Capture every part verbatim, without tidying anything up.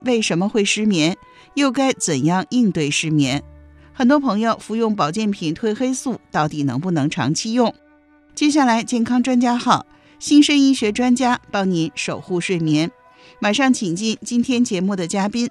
为什么会失眠，又该怎样应对失眠？很多朋友服用保健品褪黑素到底能不能长期用？接下来健康专家号新生医学专家帮您守护睡眠。马上请进今天节目的嘉宾。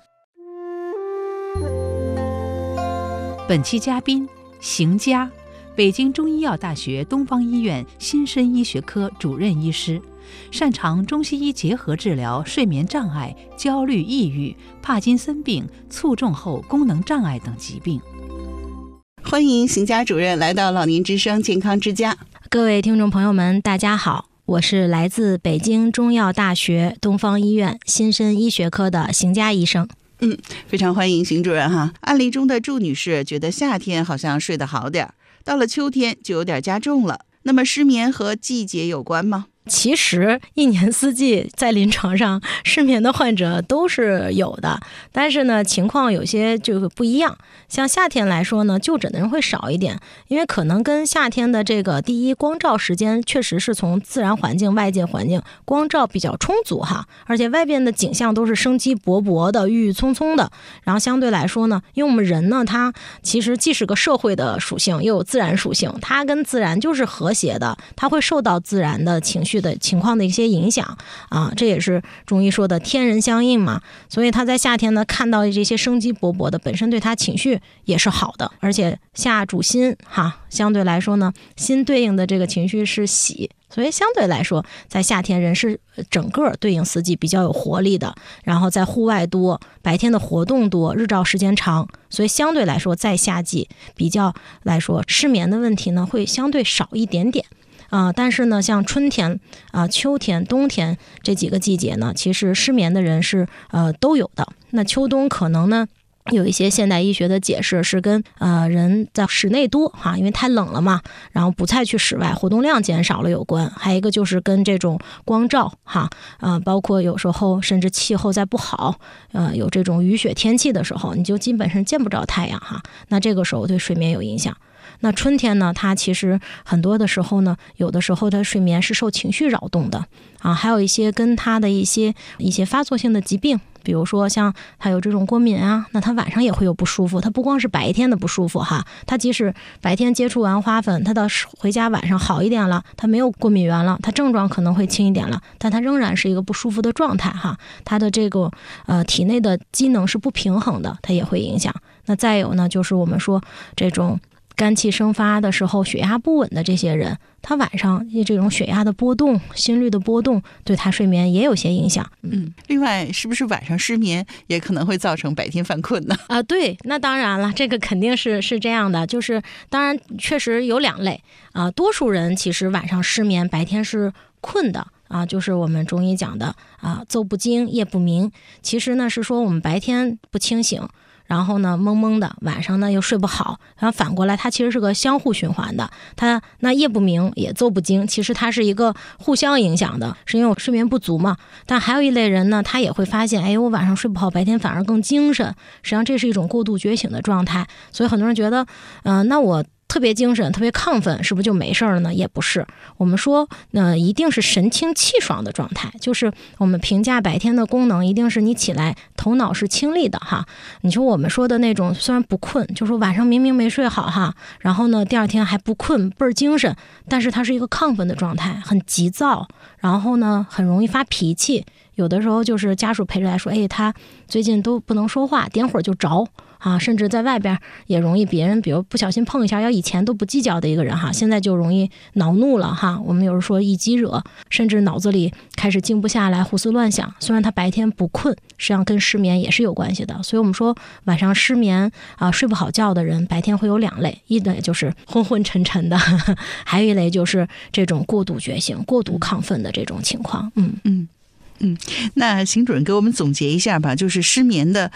本期嘉宾邢佳，北京中医药大学东方医院新生医学科主任医师，擅长中西医结合治疗睡眠障碍、焦虑、抑郁、帕金森病、卒中后功能障碍等疾病。 欢迎邢佳主任来到老年之声健康之家。 各位听众朋友们，大家好，我是来自北京中药大学东方医院新生医学科的邢佳医生。 嗯，非常欢迎邢主任哈。案例中的祝女士觉得夏天好像睡得好点，到了秋天就有点加重了。那么失眠和季节有关吗？ 其实一年四季在临床上失眠的患者都是有的，但是呢情况有些就不一样。像夏天来说呢，就诊的人会少一点，因为可能跟夏天的这个第一光照时间确实是从自然环境外界环境光照比较充足哈，而且外边的景象都是生机勃勃的郁郁葱葱的，然后相对来说呢，因为我们人呢他其实既是个社会的属性又有自然属性，它跟自然就是和谐的，它会受到自然的情绪的情况的一些影响啊，这也是中医说的天人相应嘛。所以他在夏天呢看到这些生机勃勃的，本身对他情绪也是好的，而且夏主心哈，相对来说呢，心对应的这个情绪是喜，所以相对来说在夏天人是整个对应四季比较有活力的，然后在户外多，白天的活动多，日照时间长，所以相对来说在夏季比较来说失眠的问题呢会相对少一点点啊、呃，但是呢，像春天啊、呃、秋天、冬天这几个季节呢，其实失眠的人是呃都有的。那秋冬可能呢，有一些现代医学的解释是跟呃人在室内多哈，因为太冷了嘛，然后不再去室外，活动量减少了有关。还有一个就是跟这种光照哈，呃，包括有时候甚至气候在不好，呃，有这种雨雪天气的时候，你就基本上见不着太阳哈，那这个时候对睡眠有影响。那春天呢，它其实很多的时候呢，有的时候它睡眠是受情绪扰动的啊，还有一些跟它的一些一些发作性的疾病，比如说像它有这种过敏啊，那它晚上也会有不舒服，它不光是白天的不舒服哈，它即使白天接触完花粉，它到回家晚上好一点了，它没有过敏源了，它症状可能会轻一点了，但它仍然是一个不舒服的状态哈，它的这个呃体内的机能是不平衡的，它也会影响。那再有呢，就是我们说这种肝气生发的时候血压不稳的这些人，他晚上这种血压的波动、心率的波动对他睡眠也有些影响。 嗯，另外是不是晚上失眠也可能会造成白天犯困呢？ 啊，对，那当然了，这个肯定是是这样的，就是当然确实有两类啊，多数人其实晚上失眠，白天是困的。啊，就是我们中医讲的啊，昼不惊，夜不明。其实呢是说我们白天不清醒，然后呢懵懵的，晚上呢又睡不好，然后反过来它其实是个相互循环的。它那夜不明也昼不惊，其实它是一个互相影响的，是因为我睡眠不足嘛。但还有一类人呢，他也会发现，哎，我晚上睡不好，白天反而更精神。实际上这是一种过度觉醒的状态。所以很多人觉得，嗯、呃，那我特别精神特别亢奋是不是就没事了呢？也不是，我们说呃一定是神清气爽的状态，就是我们评价白天的功能一定是你起来头脑是清丽的哈。你说我们说的那种虽然不困，就说晚上明明没睡好哈，然后呢第二天还不困倍儿精神，但是它是一个亢奋的状态，很急躁，然后呢很容易发脾气，有的时候就是家属陪着来说，哎，他最近都不能说话，点会儿就着啊，甚至在外边也容易别人比如不小心碰一下，要以前都不计较的一个人哈，现在就容易恼怒了哈。我们有时说易激惹，甚至脑子里开始静不下来，胡思乱想。虽然他白天不困，实际上跟失眠也是有关系的。所以我们说晚上失眠啊，睡不好觉的人，白天会有两类，一类就是昏昏沉沉的，呵呵，还有一类就是这种过度觉醒、过度亢奋的这种情况。嗯嗯嗯，那邢主任给我们总结一下吧，就是失眠的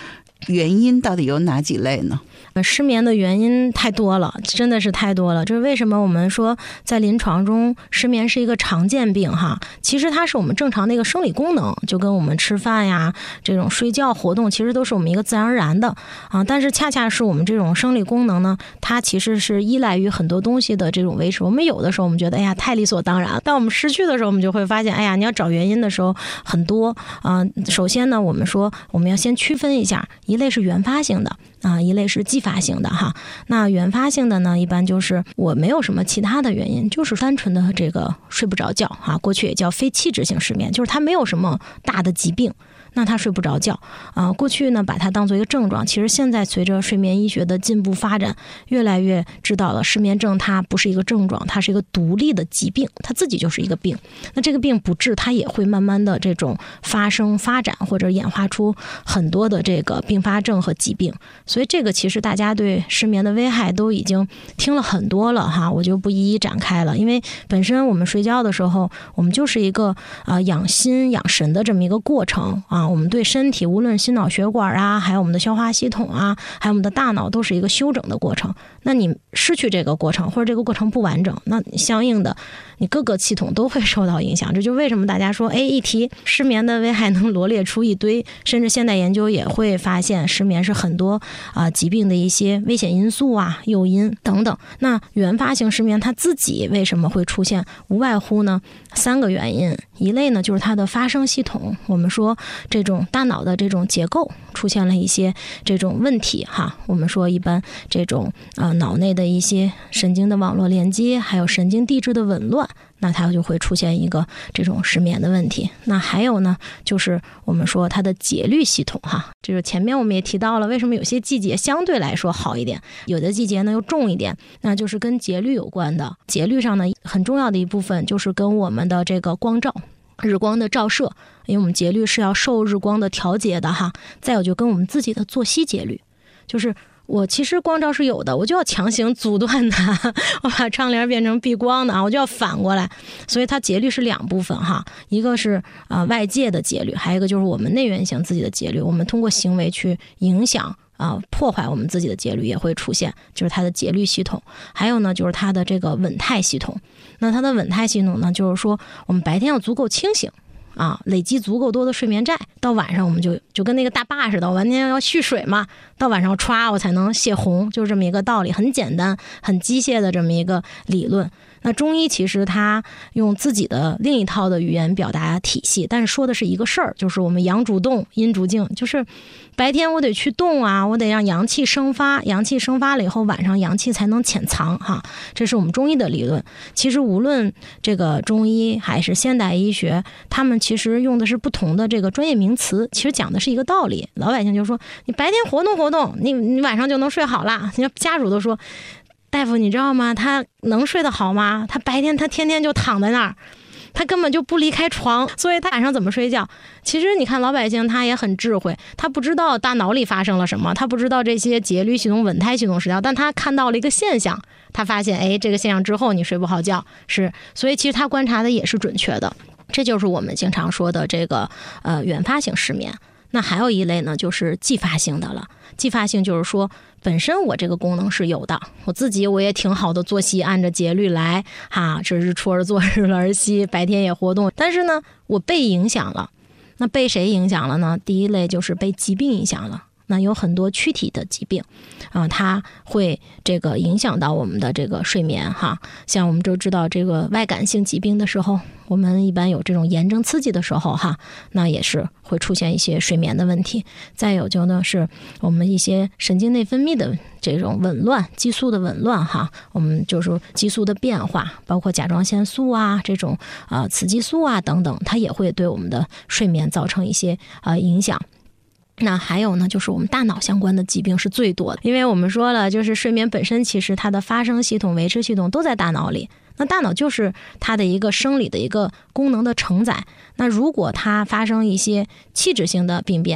原因到底有哪几类呢？ 失眠的原因太多了，真的是太多了。这是为什么我们说在临床中失眠是一个常见病哈？其实它是我们正常的一个生理功能，就跟我们吃饭呀、这种睡觉活动，其实都是我们一个自然而然的啊。但是恰恰是我们这种生理功能呢，它其实是依赖于很多东西的这种维持。我们有的时候我们觉得哎呀太理所当然，当我们失去的时候，我们就会发现哎呀你要找原因的时候很多啊。首先呢，我们说我们要先区分一下，一类是原发性的啊，一类是继发性的哈。那原发性的呢，一般就是我没有什么其他的原因，就是单纯的这个睡不着觉哈。过去也叫非器质性失眠，就是它没有什么大的疾病，那他睡不着觉啊、呃。过去呢，把它当做一个症状，其实现在随着睡眠医学的进步发展，越来越知道了失眠症它不是一个症状，它是一个独立的疾病，它自己就是一个病。那这个病不治，它也会慢慢的这种发生发展，或者演化出很多的这个并发症和疾病。所以这个其实大家对失眠的危害都已经听了很多了哈，我就不一一展开了。因为本身我们睡觉的时候，我们就是一个啊、呃、养心养神的这么一个过程啊。我们对身体，无论心脑血管啊，还有我们的消化系统啊，还有我们的大脑，都是一个休整的过程。那你失去这个过程，或者这个过程不完整，那相应的你各个系统都会受到影响。这就为什么大家说，哎，一提失眠的危害能罗列出一堆，甚至现代研究也会发现，失眠是很多啊、呃、疾病的一些危险因素啊、诱因等等。那原发性失眠它自己为什么会出现？无外乎呢三个原因。一类呢就是它的发声系统，我们说这种大脑的这种结构出现了一些这种问题哈。我们说一般这种呃脑内的一些神经的网络连接，还有神经递质的紊乱，那它就会出现一个这种失眠的问题。那还有呢，就是我们说它的节律系统哈，就是前面我们也提到了，为什么有些季节相对来说好一点，有的季节呢又重一点，那就是跟节律有关的。节律上呢很重要的一部分就是跟我们的这个光照。日光的照射，因为我们节律是要受日光的调节的哈。再有就跟我们自己的作息节律，就是我其实光照是有的，我就要强行阻断它，我把窗帘变成避光的啊，我就要反过来。所以它节律是两部分哈，一个是啊、呃、外界的节律，还有一个就是我们内源性自己的节律。我们通过行为去影响啊、呃、破坏我们自己的节律也会出现，就是它的节律系统。还有呢就是它的这个稳态系统。那它的稳态系统呢，就是说我们白天要足够清醒啊，累积足够多的睡眠债，到晚上我们就就跟那个大坝似的，我晚天要蓄水嘛，到晚上歘我才能泄洪，就是这么一个道理，很简单很机械的这么一个理论。那中医其实它用自己的另一套的语言表达体系，但是说的是一个事儿，就是我们阳主动阴主静，就是白天我得去动啊，我得让阳气生发，阳气生发了以后，晚上阳气才能潜藏哈，这是我们中医的理论。其实无论这个中医还是现代医学，他们其实用的是不同的这个专业名词，其实讲的是一个道理。老百姓就说你白天活动活动，你你晚上就能睡好了。你家属都说，大夫你知道吗？他能睡得好吗？他白天他天天就躺在那儿，他根本就不离开床，所以他晚上怎么睡觉？其实你看老百姓他也很智慧，他不知道大脑里发生了什么，他不知道这些节律系统、稳态系统失调，但他看到了一个现象，他发现哎，这个现象之后你睡不好觉，是，所以其实他观察的也是准确的。这就是我们经常说的这个呃原发性失眠。那还有一类呢，就是继发性的了。继发性就是说，本身我这个功能是有的，我自己我也挺好的作息，按着节律来哈，这日出而作，日落而息，白天也活动。但是呢，我被影响了。那被谁影响了呢？第一类就是被疾病影响了。那有很多躯体的疾病啊、呃，它会这个影响到我们的这个睡眠哈。像我们就知道这个外感性疾病的时候，我们一般有这种炎症刺激的时候哈，那也是会出现一些睡眠的问题。再有就呢是我们一些神经内分泌的这种紊乱，激素的紊乱哈，我们就是激素的变化，包括甲状腺素啊这种啊、呃、雌激素啊等等，它也会对我们的睡眠造成一些啊、呃、影响。那还有呢，就是我们大脑相关的疾病是最多的，因为我们说了，就是睡眠本身其实它的发生系统、维持系统都在大脑里，那大脑就是它的一个生理的一个功能的承载。那如果它发生一些器质性的病变，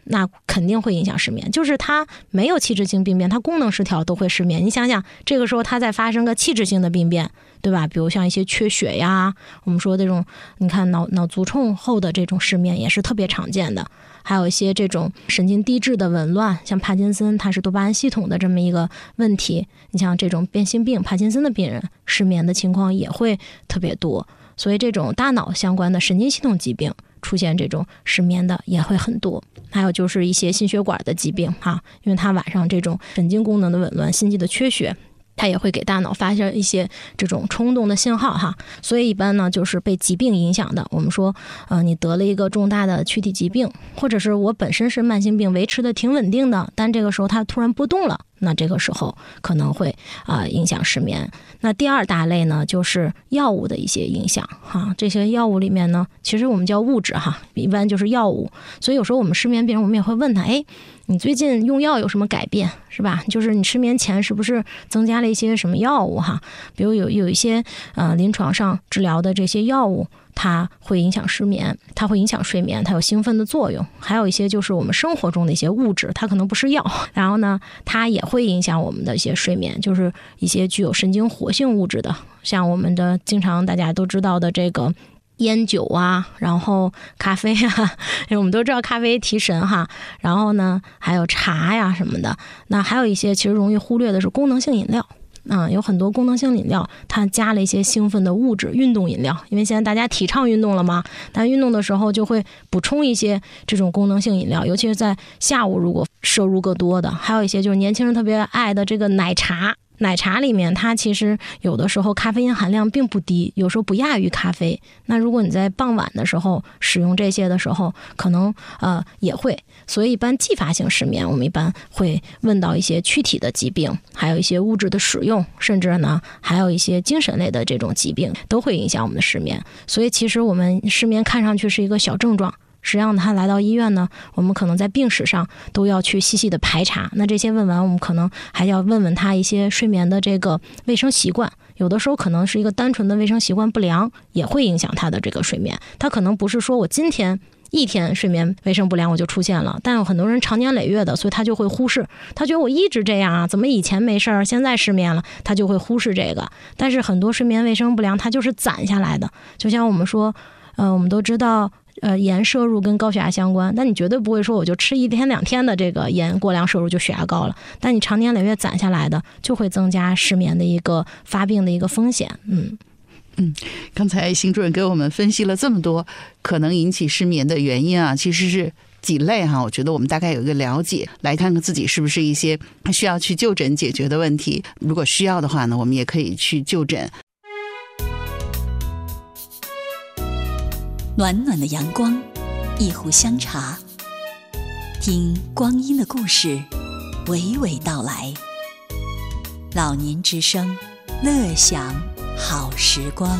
那肯定会影响失眠。就是他没有器质性病变，他功能失调都会失眠。你想想，这个时候他再发生个器质性的病变，对吧？比如像一些缺血呀，我们说这种，你看脑脑卒中后的这种失眠也是特别常见的。还有一些这种神经递质的紊乱，像帕金森，它是多巴胺系统的这么一个问题。你像这种变性病、帕金森的病人，失眠的情况也会特别多。所以这种大脑相关的神经系统疾病出现这种失眠的也会很多。还有就是一些心血管的疾病哈，因为它晚上这种神经功能的紊乱、心肌的缺血，它也会给大脑发射一些这种冲动的信号哈。所以一般呢，就是被疾病影响的，我们说呃，你得了一个重大的躯体疾病，或者是我本身是慢性病维持的挺稳定的，但这个时候它突然波动了，那这个时候可能会啊、呃、影响失眠。那第二大类呢，就是药物的一些影响哈。这些药物里面呢，其实我们叫物质哈，一般就是药物。所以有时候我们失眠病人，我们也会问他，哎，你最近用药有什么改变，是吧？就是你失眠前是不是增加了一些什么药物哈？比如有有一些呃临床上治疗的这些药物，它会影响失眠，它会影响睡眠，它有兴奋的作用。还有一些就是我们生活中的一些物质，它可能不是药，然后呢，它也会影响我们的一些睡眠，就是一些具有神经活性物质的，像我们的经常大家都知道的这个烟酒啊，然后咖啡啊，因为我们都知道咖啡提神哈，然后呢还有茶呀什么的。那还有一些其实容易忽略的是功能性饮料。嗯，有很多功能性饮料，它加了一些兴奋的物质，运动饮料，因为现在大家提倡运动了嘛，但运动的时候就会补充一些这种功能性饮料，尤其是在下午如果摄入过多的。还有一些就是年轻人特别爱的这个奶茶，奶茶里面它其实有的时候咖啡因含量并不低，有时候不亚于咖啡。那如果你在傍晚的时候使用这些的时候，可能呃也会。所以一般继发性失眠，我们一般会问到一些躯体的疾病，还有一些物质的使用，甚至呢还有一些精神类的这种疾病都会影响我们的失眠。所以其实我们失眠看上去是一个小症状，实际上他来到医院呢，我们可能在病史上都要去细细的排查。那这些问完，我们可能还要问问他一些睡眠的这个卫生习惯，有的时候可能是一个单纯的卫生习惯不良，也会影响他的这个睡眠。他可能不是说我今天一天睡眠卫生不良我就出现了，但有很多人长年累月的，所以他就会忽视，他觉得我一直这样啊，怎么以前没事儿，现在失眠了，他就会忽视这个。但是很多睡眠卫生不良它就是攒下来的，就像我们说呃，我们都知道呃，盐摄入跟高血压相关，但你绝对不会说我就吃一天两天的这个盐过量摄入就血压高了，但你长年累月攒下来的就会增加失眠的一个发病的一个风险。嗯嗯，刚才邢主任给我们分析了这么多可能引起失眠的原因啊，其实是几类哈，我觉得我们大概有一个了解，来看看自己是不是一些需要去就诊解决的问题。如果需要的话呢，我们也可以去就诊。 暖暖的阳光，一壶香茶，听光阴的故事娓娓道来。老年之声，乐享好时光。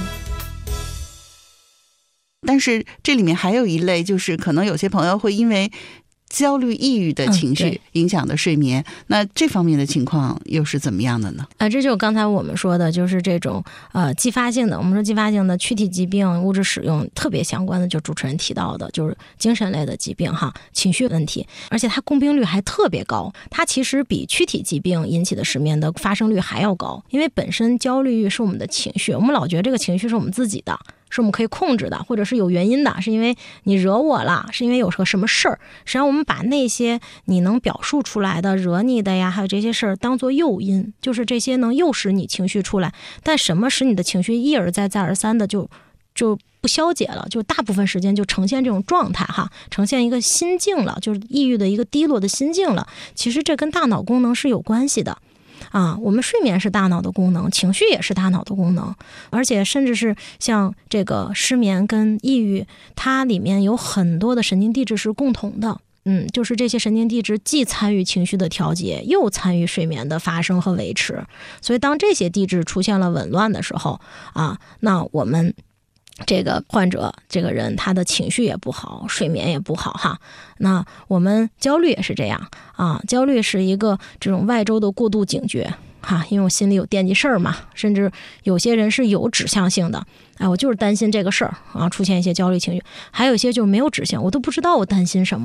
但是这里面还有一类，就是可能有些朋友会因为焦虑抑郁的情绪影响的睡眠、嗯、那这方面的情况又是怎么样的呢？ 啊，这就是刚才我们说的，就是这种呃继发性的，我们说继发性的躯体疾病物质使用特别相关的，就主持人提到的就是精神类的疾病哈，情绪问题，而且它共病率还特别高，它其实比躯体疾病引起的失眠的发生率还要高。因为本身焦虑是我们的情绪，我们老觉得这个情绪是我们自己的，是我们可以控制的，或者是有原因的，是因为你惹我了，是因为有个什么事儿。实际上我们把那些你能表述出来的惹你的呀，还有这些事儿当作诱因，就是这些能诱使你情绪出来。但什么使你的情绪一而再再而三的就就不消解了，就大部分时间就呈现这种状态哈，呈现一个心境了，就是抑郁的一个低落的心境了。其实这跟大脑功能是有关系的啊，我们睡眠是大脑的功能，情绪也是大脑的功能，而且甚至是像这个失眠跟抑郁，它里面有很多的神经递质是共同的。嗯，就是这些神经递质既参与情绪的调节，又参与睡眠的发生和维持。所以当这些递质出现了紊乱的时候啊，那我们这个患者这个人他的情绪也不好，睡眠也不好哈。那我们焦虑也是这样啊，焦虑是一个这种外周的过度警觉哈，因为我心里有惦记事儿嘛，甚至有些人是有指向性的，哎，我就是担心这个事儿啊，出现一些焦虑情绪。还有一些就没有指向，我都不知道我担心什么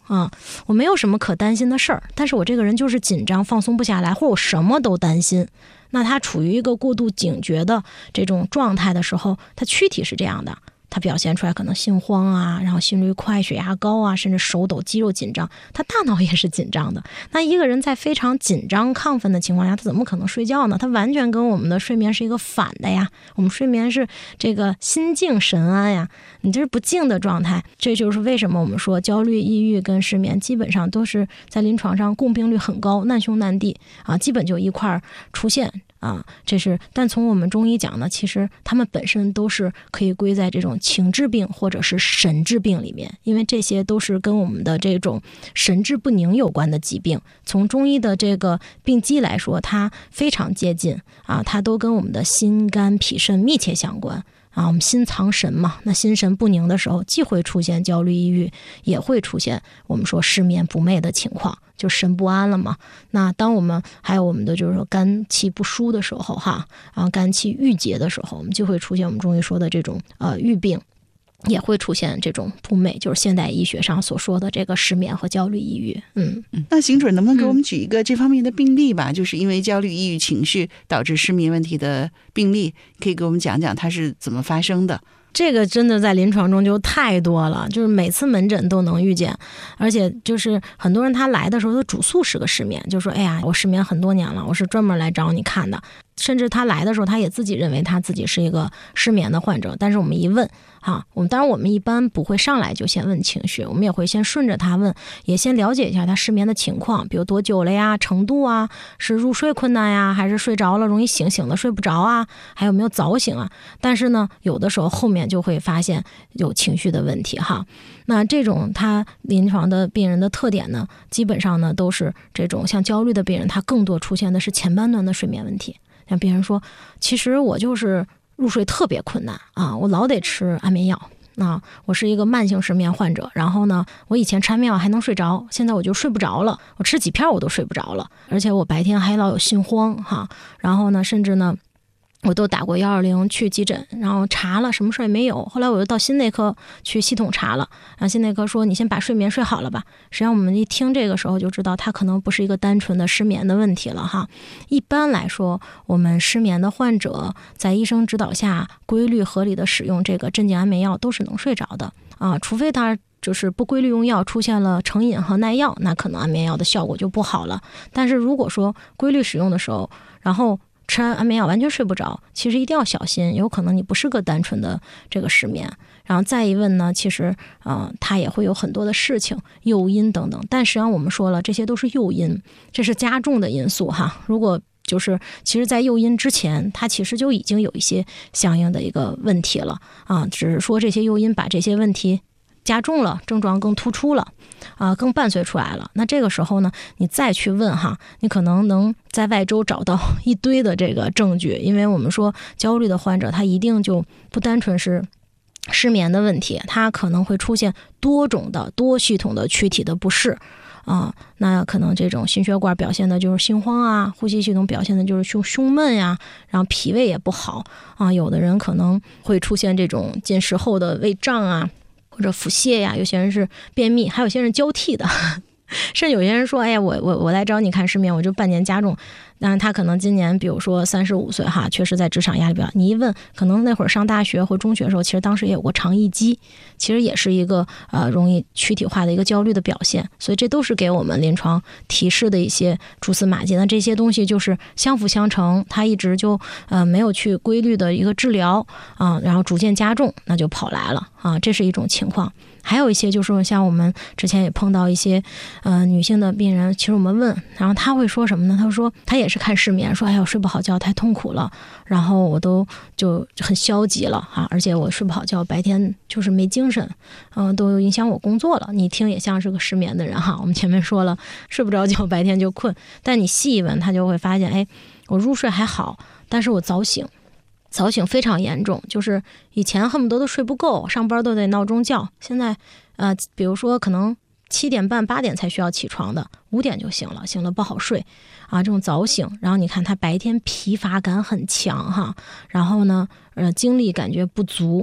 啊，我没有什么可担心的事儿，但是我这个人就是紧张放松不下来，或者我什么都担心。那他处于一个过度警觉的这种状态的时候，他躯体是这样的，他表现出来可能心慌啊，然后心率快，血压高啊，甚至手抖肌肉紧张，他大脑也是紧张的。那一个人在非常紧张亢奋的情况下，他怎么可能睡觉呢？他完全跟我们的睡眠是一个反的呀，我们睡眠是这个心静神安呀，你这是不静的状态。这就是为什么我们说焦虑抑郁跟失眠基本上都是在临床上共病率很高，难兄难弟啊，基本就一块出现啊，这是，但从我们中医讲呢，其实他们本身都是可以归在这种情志病或者是神志病里面，因为这些都是跟我们的这种神志不宁有关的疾病。从中医的这个病机来说，它非常接近啊，它都跟我们的心肝脾肾密切相关。啊，我们心藏神嘛，那心神不宁的时候，既会出现焦虑抑郁，也会出现我们说失眠不寐的情况，就神不安了嘛。那当我们还有我们的就是说肝气不舒的时候哈，然后肝气郁结的时候，我们就会出现我们中医说的这种呃郁病，也会出现这种不寐，就是现代医学上所说的这个失眠和焦虑抑郁。嗯， 那邢主任能不能给我们举一个这方面的病例吧？嗯、就是因为焦虑抑郁情绪导致失眠问题的病例，可以给我们讲讲它是怎么发生的？ 这个真的在临床中就太多了，就是每次门诊都能遇见，而且就是很多人他来的时候他主诉是个失眠，就说哎呀我失眠很多年了，我是专门来找你看的。甚至他来的时候他也自己认为他自己是一个失眠的患者，但是我们一问啊，我们当然我们一般不会上来就先问情绪，我们也会先顺着他问，也先了解一下他失眠的情况，比如多久了呀，程度啊，是入睡困难呀，还是睡着了容易醒，醒了睡不着啊，还有没有早醒啊。但是呢有的时候后面就会发现有情绪的问题哈。那这种他临床的病人的特点呢，基本上呢都是这种像焦虑的病人，他更多出现的是前半段的睡眠问题。像别人说其实我就是入睡特别困难啊，我老得吃安眠药啊，我是一个慢性失眠患者，然后呢我以前吃安眠药还能睡着，现在我就睡不着了，我吃几片我都睡不着了，而且我白天还老有心慌哈，然后呢甚至呢我都打过一二零去急诊，然后查了什么事也没有，后来我又到心内科去系统查了，然后心内科说你先把睡眠睡好了吧。实际上我们一听这个时候就知道他可能不是一个单纯的失眠的问题了哈。一般来说我们失眠的患者在医生指导下规律合理的使用这个镇静安眠药都是能睡着的啊，除非他就是不规律用药出现了成瘾和耐药，那可能安眠药的效果就不好了。但是如果说规律使用的时候，然后吃安眠药完全睡不着，其实一定要小心，有可能你不是个单纯的这个失眠。然后再一问呢，其实呃，它也会有很多的事情诱因等等，但实际上我们说了这些都是诱因，这是加重的因素哈。如果就是其实在诱因之前它其实就已经有一些相应的一个问题了啊，只是说这些诱因把这些问题加重了，症状更突出了啊，更伴随出来了。那这个时候呢，你再去问哈，你可能能在外周找到一堆的这个证据，因为我们说焦虑的患者他一定就不单纯是失眠的问题，他可能会出现多种的多系统的躯体的不适啊，那可能这种心血管表现的就是心慌啊，呼吸系统表现的就是胸胸闷呀，然后脾胃也不好啊，有的人可能会出现这种进食后的胃胀啊，或者腹泻呀，有些人是便秘，还有些人交替的，甚至有些人说，哎呀，我我我来找你看失眠，我就半年加重。但是他可能今年比如说三十五岁哈，确实在职场压力比较，你一问可能那会儿上大学或中学的时候，其实当时也有过肠易激，其实也是一个呃容易躯体化的一个焦虑的表现，所以这都是给我们临床提示的一些蛛丝马迹。那这些东西就是相辅相成，他一直就呃没有去规律的一个治疗啊，然后逐渐加重，那就跑来了啊，这是一种情况。还有一些就是像我们之前也碰到一些呃女性的病人，其实我们问，然后她会说什么呢？她说她也是看失眠，说哎呀我睡不好觉，太痛苦了，然后我都就很消极了啊，而且我睡不好觉，白天就是没精神，嗯、呃，都影响我工作了。你听也像是个失眠的人哈。我们前面说了，睡不着觉，白天就困，但你细一问，他就会发现，哎，我入睡还好，但是我早醒。早醒非常严重，就是以前恨不得都睡不够，上班都得闹钟叫，现在呃，比如说可能七点半八点才需要起床的，五点就醒了，醒了不好睡啊，这种早醒，然后你看他白天疲乏感很强哈，然后呢呃精力感觉不足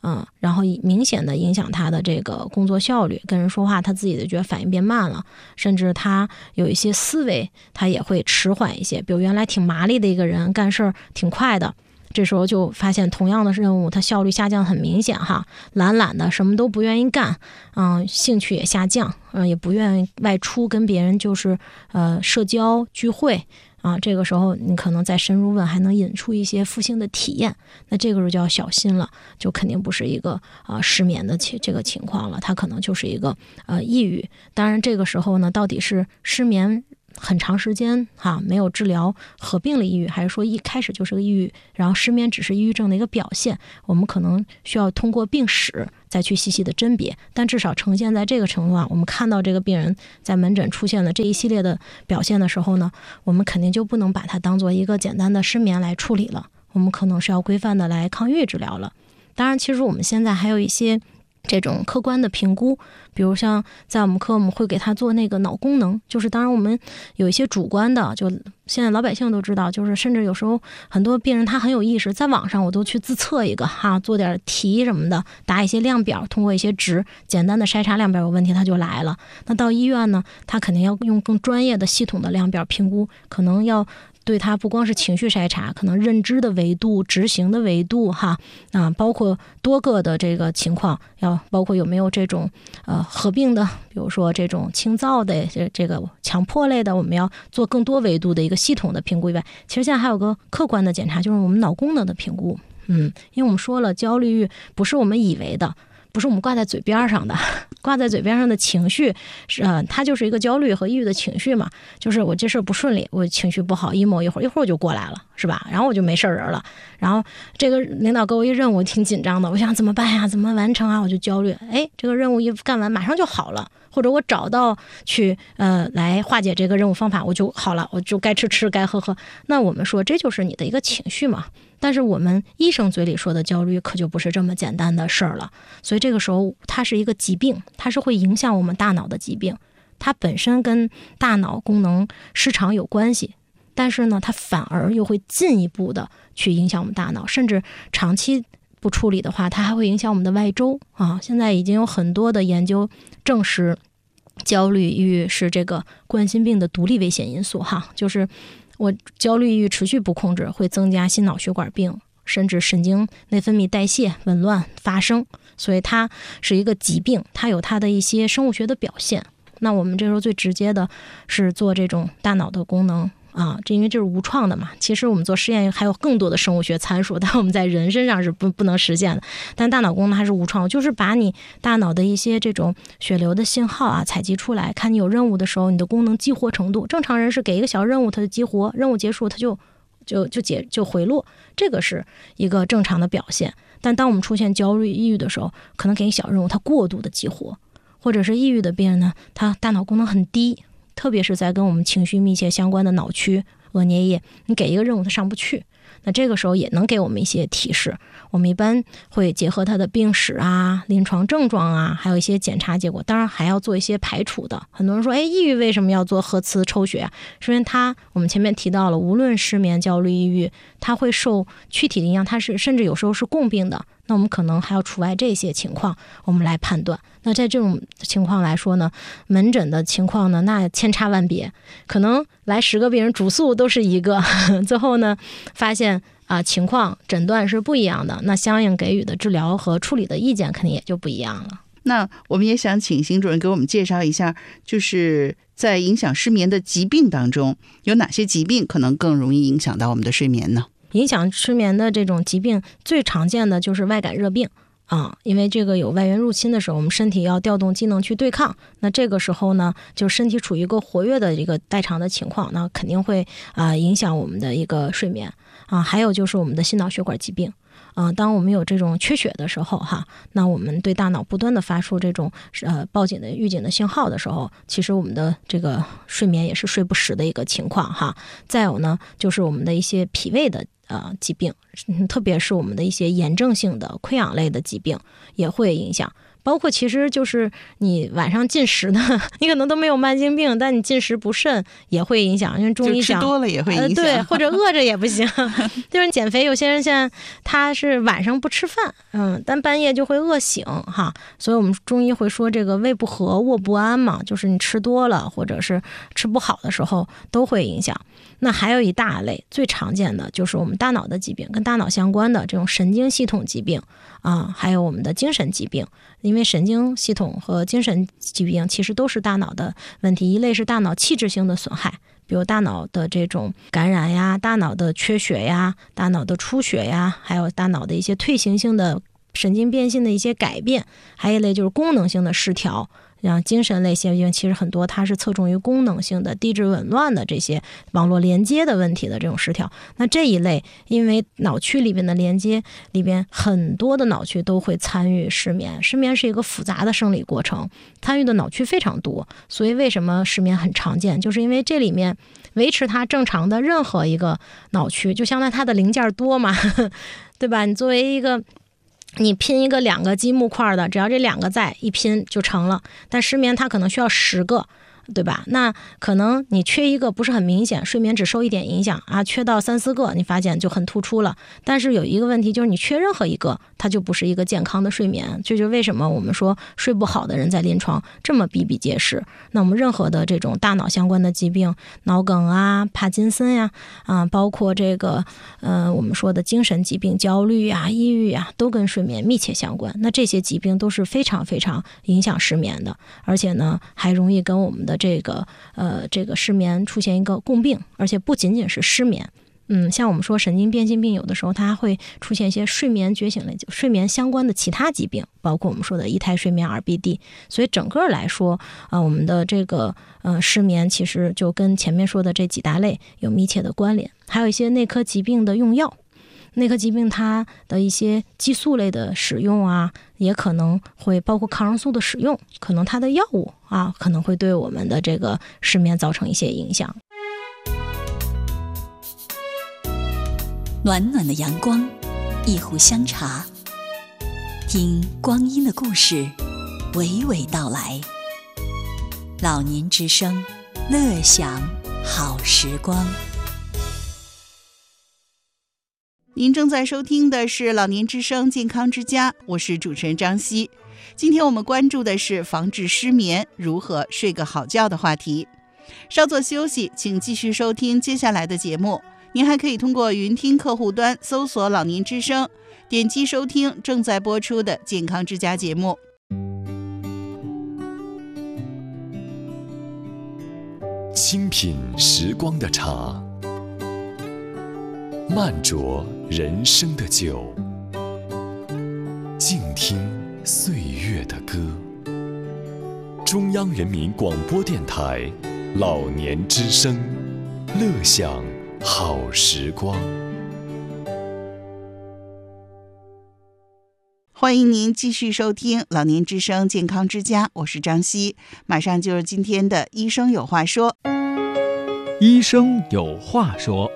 嗯，然后明显的影响他的这个工作效率，跟人说话他自己的觉得反应变慢了，甚至他有一些思维他也会迟缓一些，比如原来挺麻利的一个人干事儿挺快的，这时候就发现同样的任务他效率下降很明显哈，懒懒的什么都不愿意干，嗯，兴趣也下降，嗯，也不愿意外出跟别人就是呃社交聚会啊，这个时候你可能再深入问还能引出一些负性的体验，那这个时候就要小心了，就肯定不是一个呃失眠的这个情况了，它可能就是一个呃抑郁。当然这个时候呢，到底是失眠很长时间哈、啊、没有治疗合并了抑郁，还是说一开始就是个抑郁，然后失眠只是抑郁症的一个表现，我们可能需要通过病史再去细细的甄别，但至少呈现在这个情况，我们看到这个病人在门诊出现了这一系列的表现的时候呢，我们肯定就不能把它当做一个简单的失眠来处理了，我们可能是要规范的来抗抑郁治疗了。当然其实我们现在还有一些这种客观的评估，比如像在我们科我们会给他做那个脑功能，就是当然我们有一些主观的，就现在老百姓都知道，就是甚至有时候很多病人他很有意识，在网上我都去自测一个哈，做点题什么的，打一些量表，通过一些值简单的筛查量表有问题他就来了。那到医院呢，他肯定要用更专业的系统的量表评估，可能要对他不光是情绪筛查，可能认知的维度、执行的维度哈啊，包括多个的这个情况，要包括有没有这种呃合并的，比如说这种轻躁的这这个强迫类的，我们要做更多维度的一个系统的评估以外，其实现在还有个客观的检查，就是我们脑功能的评估。嗯，因为我们说了，焦虑欲不是我们以为的，不是我们挂在嘴边上的，挂在嘴边上的情绪是呃，它就是一个焦虑和抑郁的情绪嘛，就是我这事儿不顺利，我情绪不好 emo 一会儿一会儿我就过来了，是吧？然后我就没事人了，然后这个领导给我一任务，我挺紧张的，我想怎么办呀？怎么完成啊？我就焦虑，哎，这个任务一干完马上就好了，或者我找到去呃来化解这个任务方法，我就好了，我就该吃吃该喝喝。那我们说这就是你的一个情绪嘛。但是我们医生嘴里说的焦虑可就不是这么简单的事儿了，所以这个时候它是一个疾病，它是会影响我们大脑的疾病，它本身跟大脑功能失常有关系，但是呢它反而又会进一步的去影响我们大脑，甚至长期不处理的话，它还会影响我们的外周啊。现在已经有很多的研究证实焦虑抑郁是这个冠心病的独立危险因素哈，就是我焦虑抑郁持续不控制，会增加心脑血管病，甚至神经内分泌代谢紊乱发生，所以它是一个疾病，它有它的一些生物学的表现。那我们这时候最直接的是做这种大脑的功能啊，这因为这是无创的嘛，其实我们做实验还有更多的生物学参数，但我们在人身上是不不能实现的。但大脑功能还是无创，就是把你大脑的一些这种血流的信号啊采集出来，看你有任务的时候你的功能激活程度。正常人是给一个小任务它就激活，任务结束它就就就解就回落，这个是一个正常的表现。但当我们出现焦虑抑郁的时候，可能给一小任务它过度的激活，或者是抑郁的病人呢，他大脑功能很低，特别是在跟我们情绪密切相关的脑区、额颞叶，你给一个任务它上不去，那这个时候也能给我们一些提示。我们一般会结合它的病史啊、临床症状啊，还有一些检查结果，当然还要做一些排除的。很多人说，哎，抑郁为什么要做核磁抽血啊？是因为它我们前面提到了，无论失眠、焦虑、抑郁，它会受躯体的影响，它是甚至有时候是共病的。那我们可能还要除外这些情况，我们来判断。那在这种情况来说呢，门诊的情况呢，那千差万别，可能来十个病人主诉都是一个，最后呢发现啊、呃、情况诊断是不一样的，那相应给予的治疗和处理的意见肯定也就不一样了。 那我们也想请邢主任给我们介绍一下，就是在影响失眠的疾病当中，有哪些疾病可能更容易影响到我们的睡眠呢？ 影响失眠的这种疾病最常见的就是外感热病啊，因为这个有外源入侵的时候，我们身体要调动机能去对抗，那这个时候呢，就身体处于一个活跃的一个代偿的情况，那肯定会啊、呃、影响我们的一个睡眠啊。还有就是我们的心脑血管疾病啊，当我们有这种缺血的时候哈，那我们对大脑不断的发出这种呃报警的预警的信号的时候，其实我们的这个睡眠也是睡不实的一个情况哈。再有呢，就是我们的一些脾胃的呃疾病，特别是我们的一些炎症性的溃疡类的疾病也会影响。 包括其实就是你晚上进食的，你可能都没有慢性病，但你进食不慎也会影响，因为中医讲就吃多了也会影响、呃、 对，或者饿着也不行就是减肥有些人现在他是晚上不吃饭，嗯，但半夜就会饿醒哈，所以我们中医会说这个胃不和卧不安嘛，就是你吃多了或者是吃不好的时候都会影响。那还有一大类最常见的就是我们大脑的疾病，跟大脑相关的这种神经系统疾病啊，还有我们的精神疾病。因为神经系统和精神疾病其实都是大脑的问题，一类是大脑器质性的损害，比如大脑的这种感染呀，大脑的缺血呀，大脑的出血呀，还有大脑的一些退行性的神经变性的一些改变，还有一类就是功能性的失调，像精神类疾病其实很多它是侧重于功能性的低质紊乱的这些网络连接的问题的这种失调。那这一类因为脑区里边的连接里边很多的脑区都会参与失眠，失眠是一个复杂的生理过程，参与的脑区非常多，所以为什么失眠很常见，就是因为这里面维持它正常的任何一个脑区就相当于它的零件多嘛对吧，你作为一个你拼一个两个积木块的，只要这两个在一拼就成了，但失眠它可能需要十个，对吧？那可能你缺一个不是很明显，睡眠只受一点影响啊，缺到三四个你发现就很突出了。但是有一个问题就是你缺任何一个它就不是一个健康的睡眠，这就是为什么我们说睡不好的人在临床这么比比皆是。那我们任何的这种大脑相关的疾病，脑梗啊，帕金森呀、啊，啊，包括这个呃我们说的精神疾病，焦虑啊，抑郁啊，都跟睡眠密切相关。那这些疾病都是非常非常影响失眠的，而且呢还容易跟我们的这个呃这个失眠出现一个共病，而且不仅仅是失眠。嗯，像我们说神经变性病，有的时候它还会出现一些睡眠觉醒类、睡眠相关的其他疾病，包括我们说的一态睡眠 R B D。所以整个来说，呃，我们的这个呃失眠其实就跟前面说的这几大类有密切的关联。还有一些内科疾病的用药，内科疾病它的一些激素类的使用啊，也可能会包括抗生素的使用，可能它的药物啊，可能会对我们的这个失眠造成一些影响。 暖暖的阳光，一壶香茶，听光阴的故事，娓娓道来。老年之声，乐享好时光。 您正在收听的是老年之声健康之家，我是主持人张希。今天我们关注的是防治失眠，如何睡个好觉的话题。稍作休息，请继续收听接下来的节目。您还可以通过云听客户端搜索老年之声，点击收听正在播出的健康之家节目。 清品时光的茶，慢酌人生的酒，静听岁月的歌。中央人民广播电台老年之声，乐享好时光。 欢迎您继续收听老年之声健康之家，我是张希。马上就是今天的医生有话说。 医生有话说。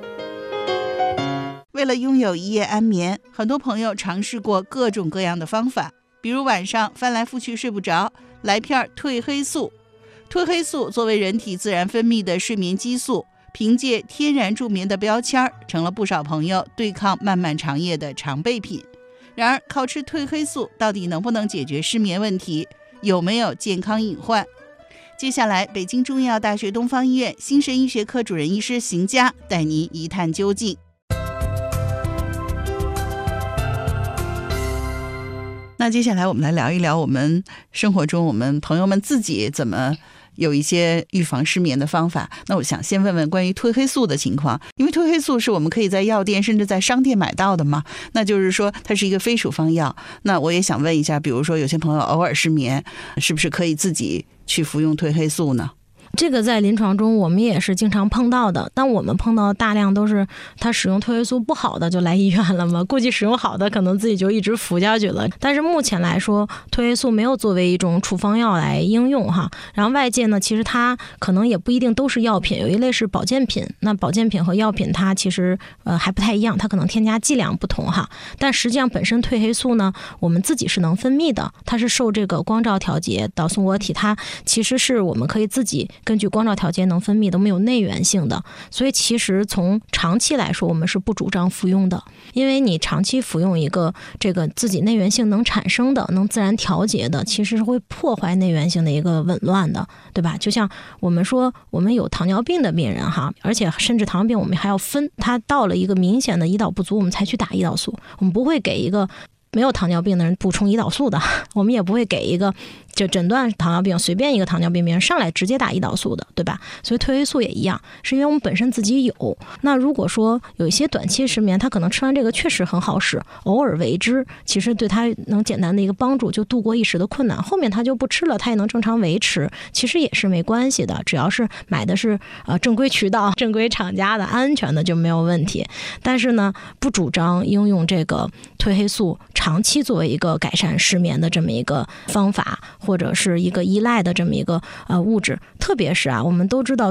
为了拥有一夜安眠，很多朋友尝试过各种各样的方法，比如晚上翻来覆去睡不着，来片褪黑素。褪黑素作为人体自然分泌的睡眠激素，凭借天然助眠的标签，成了不少朋友对抗漫漫长夜的常备品。然而，靠吃褪黑素到底能不能解决失眠问题？有没有健康隐患？接下来，北京中医药大学东方医院心肾医学科主任医师邢佳带您一探究竟。那接下来我们来聊一聊我们生活中我们朋友们自己怎么有一些预防失眠的方法。那我想先问问关于褪黑素的情况，因为褪黑素是我们可以在药店甚至在商店买到的嘛，那就是说它是一个非处方药。那我也想问一下，比如说有些朋友偶尔失眠，是不是可以自己去服用褪黑素呢？ 这个在临床中我们也是经常碰到的，但我们碰到大量都是他使用褪黑素不好的就来医院了嘛，估计使用好的可能自己就一直服下去了。但是目前来说，褪黑素没有作为一种处方药来应用哈。然后外界呢，其实它可能也不一定都是药品，有一类是保健品。那保健品和药品它其实呃还不太一样，它可能添加剂量不同哈。但实际上本身褪黑素呢，我们自己是能分泌的，它是受这个光照调节到松果体，它其实是我们可以自己根据光照调节能分泌的，没有内源性的。所以其实从长期来说，我们是不主张服用的，因为你长期服用一个这个自己内源性能产生的、能自然调节的，其实是会破坏内源性的一个紊乱的，对吧？就像我们说，我们有糖尿病的病人哈，而且甚至糖尿病我们还要分，他到了一个明显的胰岛不足，我们才去打胰岛素，我们不会给一个没有糖尿病的人补充胰岛素的，我们也不会给一个就诊断糖尿病随便一个糖尿病病人上来直接打胰岛素的，对吧？所以褪黑素也一样，是因为我们本身自己有。那如果说有一些短期失眠，他可能吃完这个确实很好使，偶尔为之，其实对他能简单的一个帮助，就度过一时的困难，后面他就不吃了，他也能正常维持，其实也是没关系的，只要是买的是呃正规渠道、正规厂家的、安全的就没有问题。但是呢，不主张应用这个褪黑素长期作为一个改善失眠的这么一个方法，或者是一个依赖的这么一个呃物质。特别是啊，我们都知道